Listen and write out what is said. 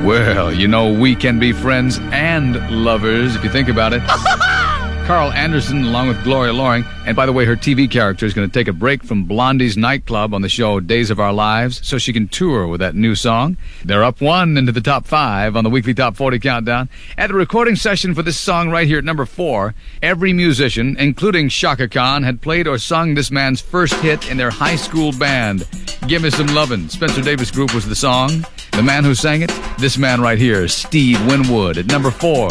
Well, you know, we can be friends and lovers if you think about it. Carl Anderson along with Gloria Loring. And by the way, her TV character is going to take a break from Blondie's nightclub on the show Days of Our Lives so she can tour with that new song. They're up 1 into the top 5 on the weekly Top 40 Countdown. At the recording session for this song right here at number 4, every musician, including Chaka Khan, had played or sung this man's first hit in their high school band. Give Me Some Lovin'. Spencer Davis Group was the song. The man who sang it, this man right here, Steve Winwood, at number 4.